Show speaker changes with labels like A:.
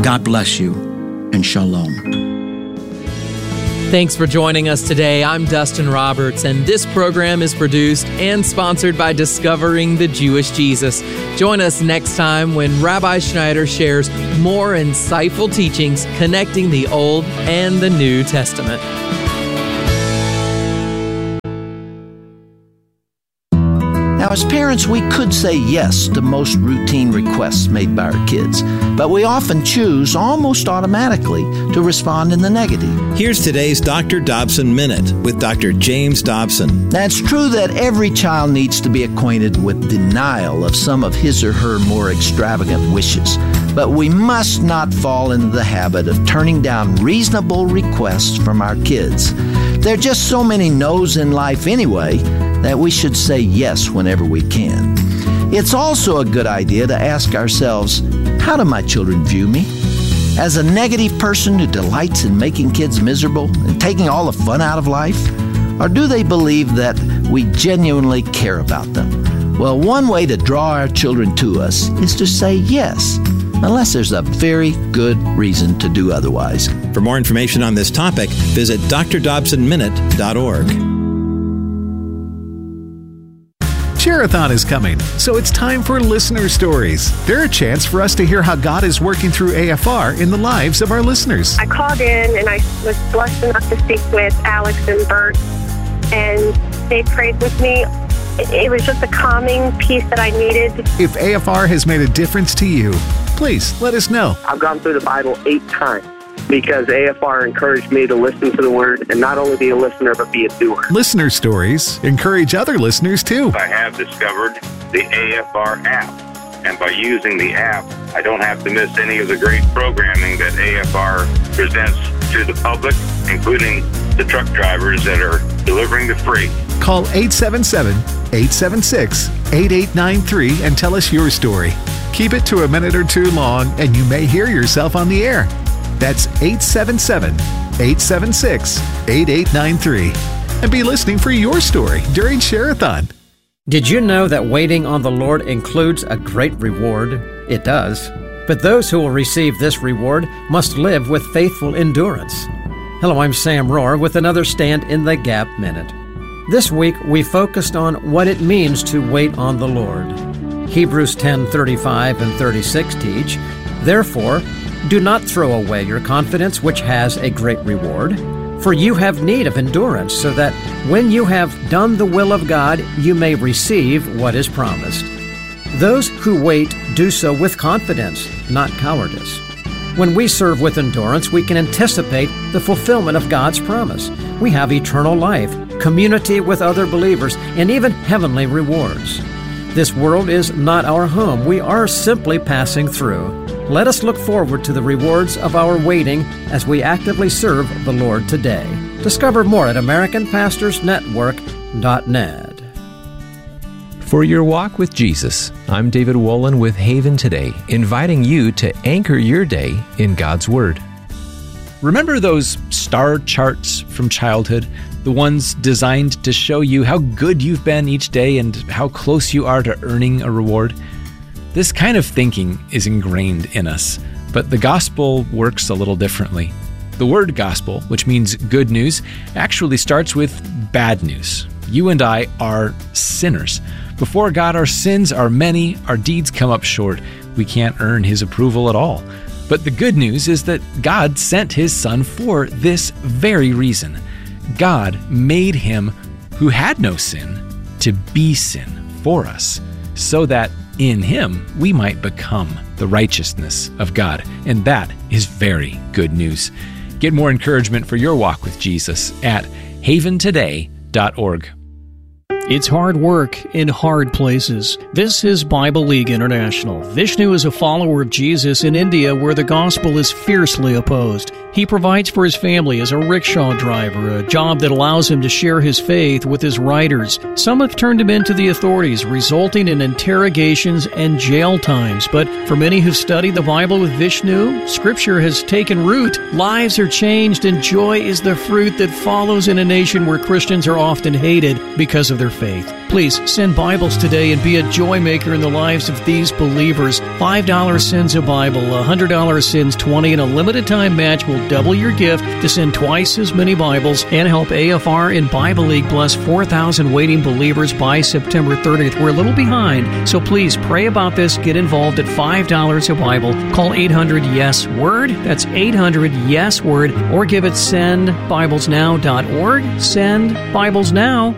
A: God bless you, and shalom.
B: Thanks for joining us today. I'm Dustin Roberts, and this program is produced and sponsored by Discovering the Jewish Jesus. Join us next time when Rabbi Schneider shares more insightful teachings connecting the Old and the New Testament.
C: Now, as parents, we could say yes to most routine requests made by our kids, but we often choose almost automatically to respond in the negative.
D: Here's today's Dr. Dobson Minute with Dr. James Dobson.
C: Now, it's true that every child needs to be acquainted with denial of some of his or her more extravagant wishes, but we must not fall into the habit of turning down reasonable requests from our kids. There are just so many no's in life anyway that we should say yes whenever we can. It's also a good idea to ask ourselves, how do my children view me? As a negative person who delights in making kids miserable and taking all the fun out of life? Or do they believe that we genuinely care about them? Well, one way to draw our children to us is to say yes, unless there's a very good reason to do otherwise.
D: For more information on this topic, visit drdobsonminute.org.
E: Share-a-thon is coming, so it's time for Listener Stories. They're a chance for us to hear how God is working through AFR in the lives of our listeners.
F: I called in and I was blessed enough to speak with Alex and Bert, and they prayed with me. It was just a calming peace that I needed.
E: If AFR has made a difference to you, please let us know.
G: I've gone through the Bible 8 times because AFR encouraged me to listen to the Word and not only be a listener, but be a doer.
E: Listener Stories encourage other listeners, too.
H: I have discovered the AFR app, and by using the app, I don't have to miss any of the great programming that AFR presents to the public, including the truck drivers that are delivering the freight.
E: Call 877-876-8893 and tell us your story. Keep it to a minute or two long, and you may hear yourself on the air. That's 877-876-8893. And be listening for your story during Share-a-thon.
I: Did you know that waiting on the Lord includes a great reward? It does. But those who will receive this reward must live with faithful endurance. Hello, I'm Sam Rohr with another Stand in the Gap Minute. This week, we focused on what it means to wait on the Lord. Hebrews 10:35 and 36 teach, "Therefore, do not throw away your confidence, which has a great reward. For you have need of endurance, so that when you have done the will of God, you may receive what is promised. Those who wait do so with confidence, not cowardice." When we serve with endurance, we can anticipate the fulfillment of God's promise. We have eternal life, community with other believers, and even heavenly rewards. This world is not our home. We are simply passing through. Let us look forward to the rewards of our waiting as we actively serve the Lord today. Discover more at AmericanPastorsNetwork.net.
J: For your walk with Jesus, I'm David Wolin with Haven Today, inviting you to anchor your day in God's Word.
K: Remember those star charts from childhood? The ones designed to show you how good you've been each day and how close you are to earning a reward? This kind of thinking is ingrained in us, but the gospel works a little differently. The word gospel, which means good news, actually starts with bad news. You and I are sinners. Before God, our sins are many, our deeds come up short. We can't earn His approval at all. But the good news is that God sent His Son for this very reason. God made Him who had no sin to be sin for us, so that in Him we might become the righteousness of God. And that is very good news. Get more encouragement for your walk with Jesus at haventoday.org.
L: It's hard work in hard places. This is Bible League International. Vishnu is a follower of Jesus in India where the gospel is fiercely opposed. He provides for his family as a rickshaw driver, a job that allows him to share his faith with his riders. Some have turned him into the authorities, resulting in interrogations and jail times. But for many who've studied the Bible with Vishnu, Scripture has taken root. Lives are changed and joy is the fruit that follows in a nation where Christians are often hated because of their faith. Please send Bibles today and be a joy maker in the lives of these believers. $5 sends a Bible, $100 sends 20, and a limited time match will double your gift to send twice as many Bibles and help AFR and Bible League bless 4,000 waiting believers by September 30th. We're a little behind, so please pray about this. Get involved at $5 a Bible. Call 800-YES-WORD. That's 800-YES-WORD. Or give at sendbiblesnow.org. Send Bibles Now.